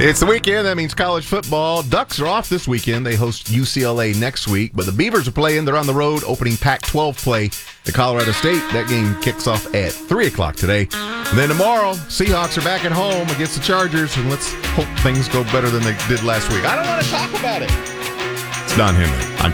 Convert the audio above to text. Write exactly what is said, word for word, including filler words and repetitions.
It's the weekend. That means college football. Ducks are off this weekend. They host U C L A next week. But the Beavers are playing. They're on the road opening Pac twelve play at Colorado State. That game kicks off at three o'clock today. And then tomorrow, Seahawks are back at home against the Chargers. And let's hope things go better than they did last week. I don't want to talk about it. It's Don Henley on